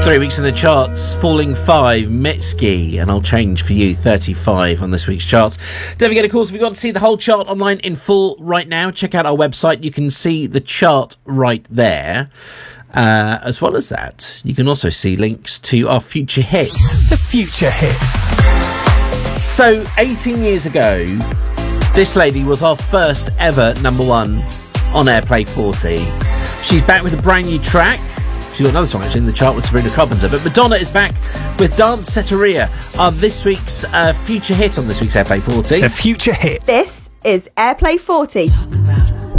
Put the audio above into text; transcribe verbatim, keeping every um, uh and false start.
Three weeks in the charts, falling five, Mitski, and I'll change for you, thirty-five on this week's chart. Don't forget, of course, if you want to see the whole chart online in full right now, check out our website. You can see the chart right there. Uh, as well as that, you can also see links to our future hits. The future hit. So, eighteen years ago, this lady was our first ever number one on Airplay forty. She's back with a brand new track. She's got another song actually in the chart with Sabrina Carpenter. But Madonna is back with Danceteria, our this week's uh, future hit on this week's Airplay forty. The future hit. This is Airplay forty.